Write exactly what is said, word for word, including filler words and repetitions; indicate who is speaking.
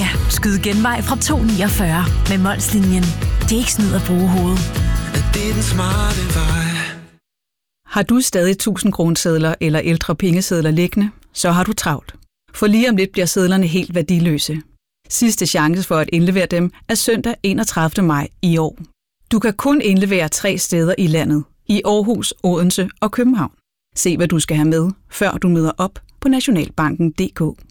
Speaker 1: Ja, skyd genvej fra to komma niogfyrre med Molslinjen. Det er ikke snyd at bruge hovedet.
Speaker 2: Det er den smarte vej.
Speaker 3: Har du stadig tusind kronesedler eller ældre pengesedler liggende, så har du travlt. For lige om lidt bliver sedlerne helt værdiløse. Sidste chance for at indlevere dem er søndag enogtredivte maj i år. Du kan kun indlevere tre steder i landet. I Aarhus, Odense og København. Se hvad du skal have med, før du møder op på nationalbanken punktum d k.